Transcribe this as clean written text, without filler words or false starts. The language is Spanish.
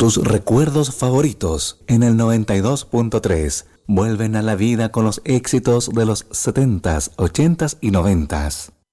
Tus recuerdos favoritos en el 92.3 vuelven a la vida con los éxitos de los 70s, 80s y 90s.